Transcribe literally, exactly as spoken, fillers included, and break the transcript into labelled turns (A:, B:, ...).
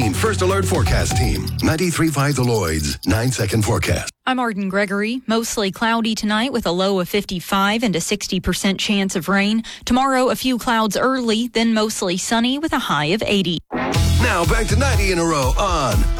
A: nineteen First Alert Forecast Team. ninety-three point five The Lloyd's nine-second forecast.
B: I'm Arden Gregory. Mostly cloudy tonight with a low of fifty-five and a sixty percent chance of rain. Tomorrow, a few clouds early, then mostly sunny with a high of eighty.
A: Now back to ninety in a row on